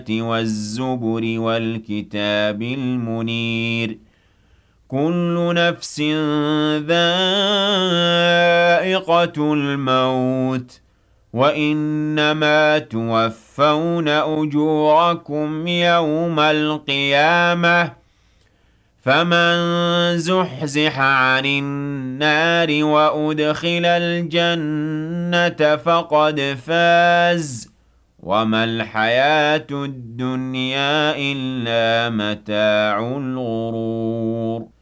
والزبر والكتاب المنير كل نفس ذائقة الموت وإنما توفون أجوركم يوم القيامة فمن زحزح عن النار وأدخل الجنة فقد فاز وما الحياة الدنيا إلا متاع الغرور